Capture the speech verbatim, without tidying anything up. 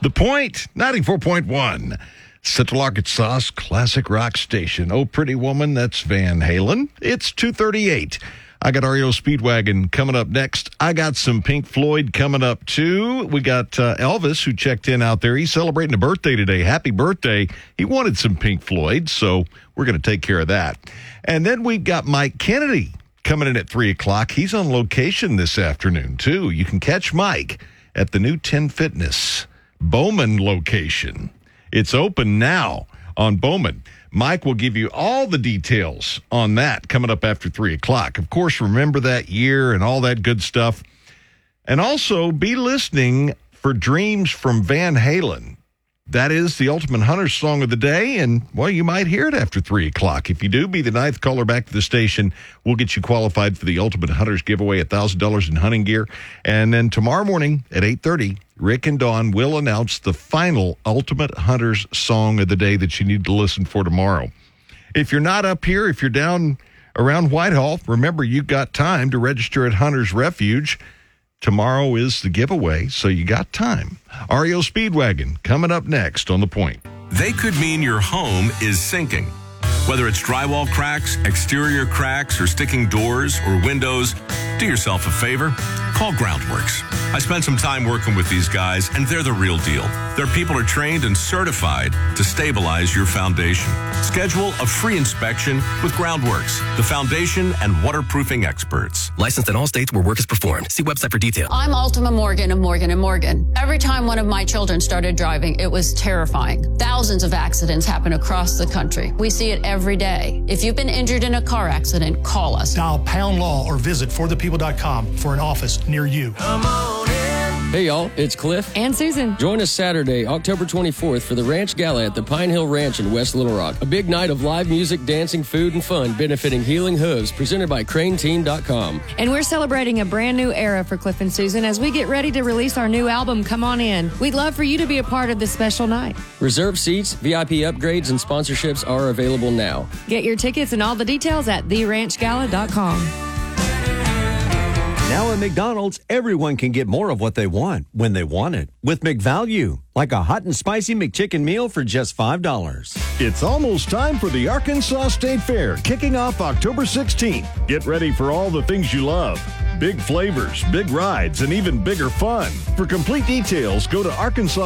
The Point, ninety-four point one. Central Arkansas's classic rock station. Oh, Pretty Woman, that's Van Halen. It's two thirty-eight. I got R E O Speedwagon coming up next. I got some Pink Floyd coming up, too. We got uh, Elvis, who checked in out there. He's celebrating a birthday today. Happy birthday. He wanted some Pink Floyd, so we're going to take care of that. And then we've got Mike Kennedy coming in at three o'clock. He's on location this afternoon, too. You can catch Mike at the new ten Fitness Bowman location. It's open now on Bowman. Mike will give you all the details on that coming up after three o'clock. Of course, remember that year and all that good stuff. And also be listening for Dreams from Van Halen. That is the Ultimate Hunters song of the day, and, well, you might hear it after three o'clock. If you do, be the ninth caller back to the station. We'll get you qualified for the Ultimate Hunters giveaway, one thousand dollars in hunting gear. And then tomorrow morning at eight thirty, Rick and Dawn will announce the final Ultimate Hunters song of the day that you need to listen for tomorrow. If you're not up here, if you're down around Whitehall, remember you've got time to register at Hunters Refuge. Tomorrow is the giveaway, so you got time. R E O Speedwagon coming up next on The Point. They could mean your home is sinking. Whether it's drywall cracks, exterior cracks, or sticking doors or windows, do yourself a favor. Call Groundworks. I spent some time working with these guys, and they're the real deal. Their people are trained and certified to stabilize your foundation. Schedule a free inspection with Groundworks, the foundation and waterproofing experts. Licensed in all states where work is performed. See website for details. I'm Ultima Morgan of Morgan and Morgan. Every time one of my children started driving, it was terrifying. Thousands of accidents happen across the country. We see it every day. If you've been injured in a car accident, call us. Dial pound law or visit for the people dot com for an office near you. Come on in. Hey, y'all, it's Cliff and Susan. Join us Saturday, October twenty-fourth for the Ranch Gala at the Pine Hill Ranch in West Little Rock. A big night of live music, dancing, food, and fun benefiting Healing Hooves, presented by Crane Team dot com. And we're celebrating a brand new era for Cliff and Susan as we get ready to release our new album, Come On In. We'd love for you to be a part of this special night. Reserve seats, V I P upgrades, and sponsorships are available now. Get your tickets and all the details at the ranch gala dot com. Now at McDonald's, everyone can get more of what they want when they want it with McValue, like a hot and spicy McChicken meal for just five dollars. It's almost time for the Arkansas State Fair, kicking off October sixteenth. Get ready for all the things you love. Big flavors, big rides, and even bigger fun. For complete details, go to Arkansas